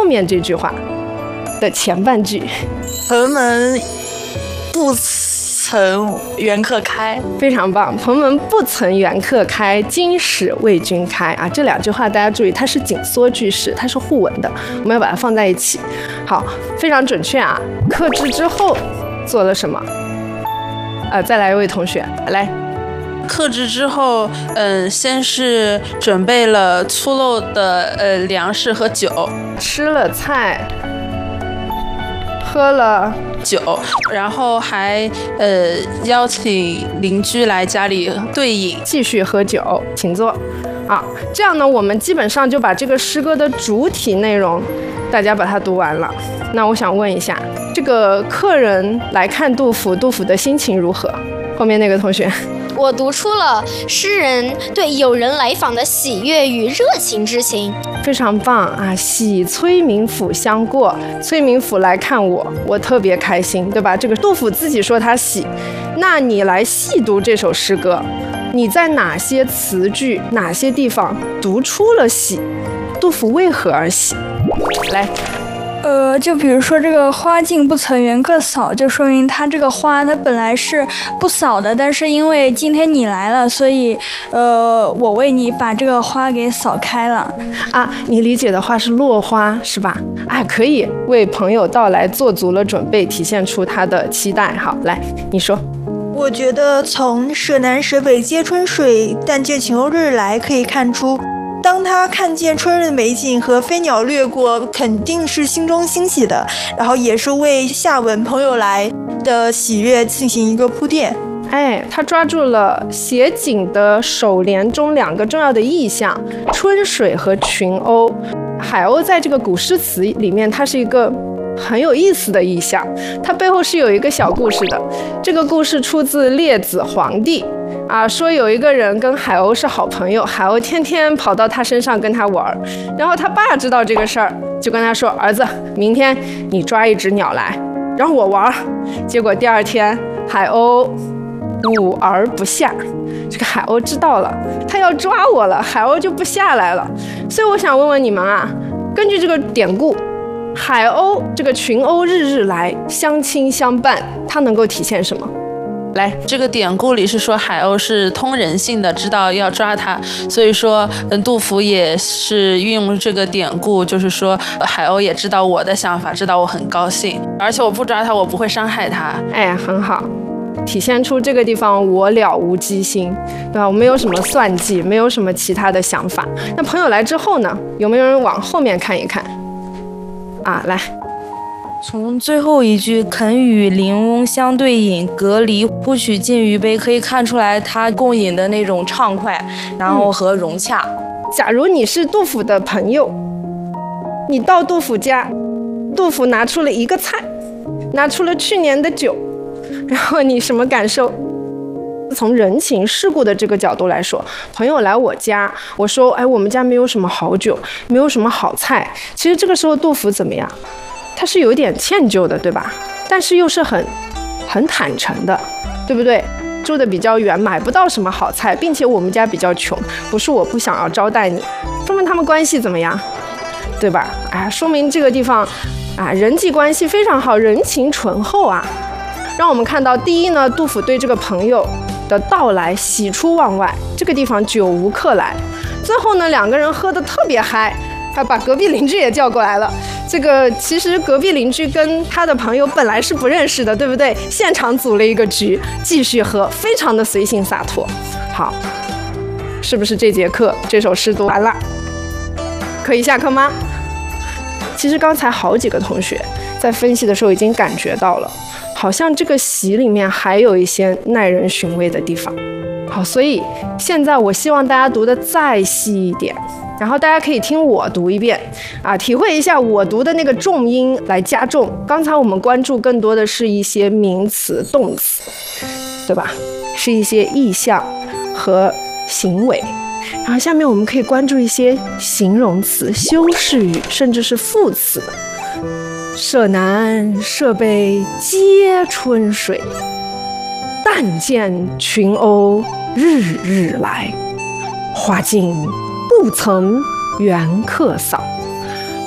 后面这句话的前半句。 蓬门不曾缘客开， 非常棒。蓬门不曾缘客开，今始为君开啊！这两句话大家注意，它是紧缩句式，它是互文的，我们要把它放在一起。好，非常准确啊！克制之后做了什么？再来一位同学来。 克制之后，先是准备了粗陋的粮食和酒， 吃了菜，喝了酒，然后还邀请邻居来家里对饮， 继续喝酒，请坐。啊，这样呢，我们基本上就把这个诗歌的主体内容，大家把它读完了。那我想问一下，这个客人来看杜甫，杜甫的心情如何？后面那个同学。 我读出了诗人对有人来访的喜悦与热情之情， 非常棒啊！喜崔明府相过，崔明府来看我，我特别开心，对吧？这个杜甫自己说他喜，那你来细读这首诗歌，你在哪些词句、哪些地方读出了喜？杜甫为何而喜？来。 就比如说这个花径不曾缘客扫，就说明它这个花它本来是不扫的，但是因为今天你来了，所以我为你把这个花给扫开了。 啊，你理解的话是落花是吧？哎，可以为朋友到来做足了准备，体现出他的期待。好，来你说。 我觉得从舍南舍北皆春水，但见晴日来可以看出，当他看见春日的美景和飞鸟掠过，肯定是心中欣喜的，然后也是为下文朋友来的喜悦进行一个铺垫。 哎，他抓住了写景的首联中两个重要的意象：春水和群鸥。海鸥在这个古诗词里面，它是一个很有意思的意象，它背后是有一个小故事的。这个故事出自《列子·黄帝》。说有一个人跟海鸥是好朋友，海鸥天天跑到他身上跟他玩，然后他爸知道这个事儿，就跟他说：“儿子，明天你抓一只鸟来，让我玩。”结果第二天，海鸥兀而不下。这个海鸥知道了，他要抓我了，海鸥就不下来了。所以我想问问你们啊，根据这个典故，海鸥这个群鸥日日来，相亲相伴，它能够体现什么？来， 这个典故里是说海鸥是通人性的，知道要抓它，所以说杜甫也是运用这个典故，就是说海鸥也知道我的想法，知道我很高兴，而且我不抓它，我不会伤害它。 哎，很好，体现出这个地方我了无机心，对吧？我没有什么算计，没有什么其他的想法。那朋友来之后呢，有没有人往后面看一看？来。 从最后一句肯与邻翁相对饮，隔离不许进于杯，可以看出来他共饮的那种畅快，然后和融洽。 假如你是杜甫的朋友，你到杜甫家，杜甫拿出了一个菜，拿出了去年的酒，然后你什么感受？从人情世故的这个角度来说，朋友来我家，我说，哎，我们家没有什么好酒，没有什么好菜。其实这个时候杜甫怎么样？他是有点歉疚的，对吧？但是又是很坦诚的，对不对？住的比较远，买不到什么好菜，并且我们家比较穷，不是我不想要招待你，说明他们关系怎么样，对吧？说明这个地方人际关系非常好，人情醇厚啊。让我们看到，第一呢，杜甫对这个朋友的到来喜出望外，这个地方久无客来。最后呢，两个人喝得特别嗨，还把隔壁邻居也叫过来了。这个其实隔壁邻居跟他的朋友本来是不认识的，对不对？现场组了一个局，继续喝，非常的随性洒脱。好，是不是这节课这首诗读完了？可以下课吗？其实刚才好几个同学在分析的时候已经感觉到了，好像这个喜里面还有一些耐人寻味的地方。好，所以现在我希望大家读的再细一点，然后大家可以听我读一遍体会一下我读的那个重音来加重。刚才我们关注更多的是一些名词动词，对吧？是一些意象和行为，然后下面我们可以关注一些形容词、修饰语，甚至是副词。舍南舍北皆春水，但见群鸥日日来，花径不曾缘客扫。